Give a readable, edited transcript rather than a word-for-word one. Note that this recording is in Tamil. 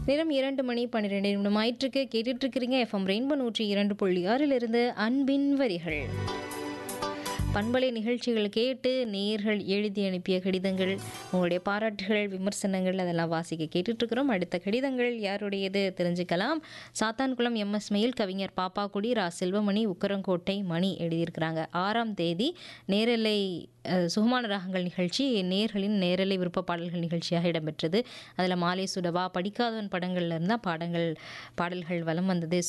நேரம் 2 மணி 12 நிமிடம் ஆயிற்றுக்கு. கேட்டுட்டு இருக்கிறீங்க எஃப்எம் ரெயின்போ 102.6 அன்பின் வரிகள். பண்பலை நிகழ்ச்சிகள் கேட்டு நேயர்கள் எழுதி அனுப்பிய கடிதங்கள், உங்களுடைய பாராட்டுகள், விமர்சனங்கள் அதெல்லாம் வாசிக்க கேட்டுட்ருக்கிறோம். அடுத்த கடிதங்கள் யாருடையது தெரிஞ்சுக்கலாம். சாத்தான்குளம் எம்எஸ் மெயில் கவிஞர் பாப்பாக்குடி ரா செல்வமணி உக்கரங்கோட்டை மணி எழுதியிருக்கிறாங்க. 6ஆம் தேதி நேரலை சுகமான ராகங்கள் நிகழ்ச்சி நேர்களின் நேரலை விருப்ப பாடல்கள் நிகழ்ச்சியாக இடம்பெற்றது. அதில் மாலை சுடவா, படிக்காதவன் படங்கள்ல இருந்தால் பாடல்கள் வலம் வந்தது.